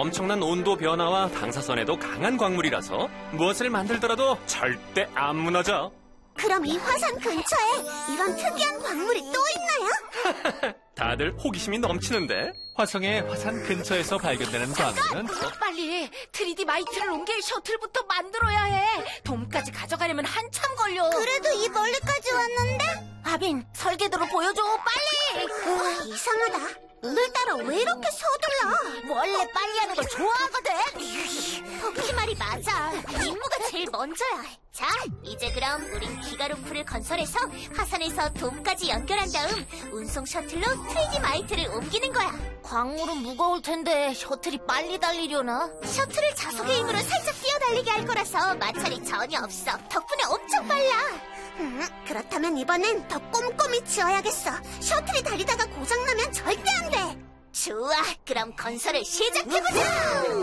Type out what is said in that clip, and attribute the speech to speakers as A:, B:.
A: 엄청난 온도 변화와 방사선에도 강한 광물이라서 무엇을 만들더라도 절대 안 무너져.
B: 그럼 이 화산 근처에 이런 특이한 광물이 또 있나요?
A: 다들 호기심이 넘치는데 화성의 화산 근처에서 발견되는 광물은
C: 빨리 3D 마이트를 옮길 셔틀부터 만들어야 해. 돔까지 가져가려면 한참 걸려.
B: 그래도 이 멀리까지 왔는데?
C: 아빈, 설계도로 보여줘, 빨리.
B: 이상하다. 오늘따라 왜 이렇게 서둘러?
C: 원래 빨리 하는 걸 좋아하거든.
B: 포키 말이 맞아. 임무가 제일 먼저야. 자, 이제 그럼 우린 기가루프를 건설해서 화산에서 돔까지 연결한 다음 운송 셔틀로 3D 마이트를 옮기는 거야.
C: 광물은 무거울 텐데 셔틀이 빨리 달리려나?
B: 셔틀을 자석의 힘으로 살짝 뛰어달리게 할 거라서 마찰이 전혀 없어. 덕분에 엄청 빨라. 그렇다면 이번엔 더 꼼꼼히 지어야겠어. 셔틀이 달리다가 고장나면 절대 안 돼. 좋아, 그럼 건설을 시작해보자.